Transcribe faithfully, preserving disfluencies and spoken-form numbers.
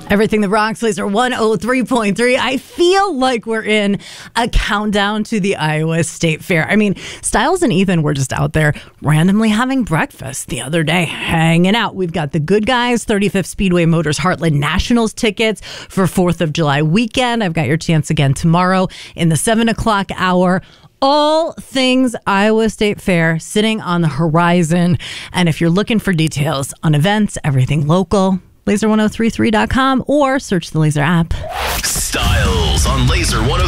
Everything that rocks, Laser one oh three point three. I feel like we're in a countdown to the Iowa State Fair. I mean, Styles and Ethan were just out there randomly having breakfast the other day, hanging out. We've got the Good Guys, thirty-fifth Speedway Motors Heartland Nationals tickets for fourth of July weekend. I've got your chance again tomorrow in the seven o'clock hour. All things Iowa State Fair sitting on the horizon. And if you're looking for details on events, everything local, laser ten thirty-three dot com or search the Laser app. Styles on Laser one oh